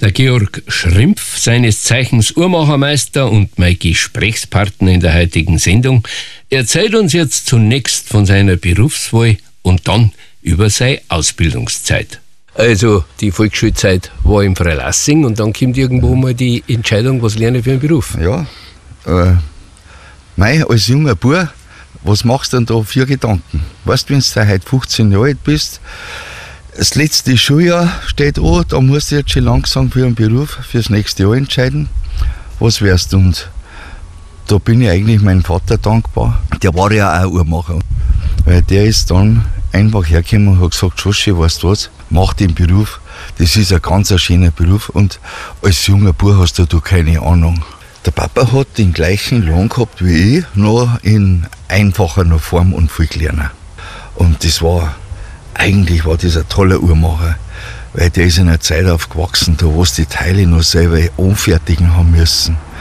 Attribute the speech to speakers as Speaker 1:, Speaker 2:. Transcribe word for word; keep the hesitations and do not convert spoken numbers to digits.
Speaker 1: Der Georg Schrimpf, seines Zeichens Uhrmachermeister und mein Gesprächspartner in der heutigen Sendung, erzählt uns jetzt zunächst von seiner Berufswahl und dann über seine Ausbildungszeit. Also, die Volksschulzeit war im Freilassing und dann kommt irgendwo mal die Entscheidung, was lerne ich für einen Beruf.
Speaker 2: Ja, äh, mei, als junger Bub, was machst du denn da für Gedanken? Weißt du, wenn du heute fünfzehn Jahre alt bist, das letzte Schuljahr steht an, da musst du jetzt schon langsam für einen Beruf fürs nächste Jahr entscheiden. Was wärst du? Und da bin ich eigentlich meinem Vater dankbar. Der war ja auch Uhrmacher. Weil der ist dann einfach hergekommen und hat gesagt, Joschi, weißt du was, mach den Beruf, das ist ein ganz ein schöner Beruf und als junger Bub hast du da keine Ahnung. Der Papa hat den gleichen Lohn gehabt wie ich, nur in einfacher Form und viel kleiner. Und das war, eigentlich war das ein toller Uhrmacher, weil der ist in einer Zeit aufgewachsen, da wo sie die Teile noch selber anfertigen haben müssen.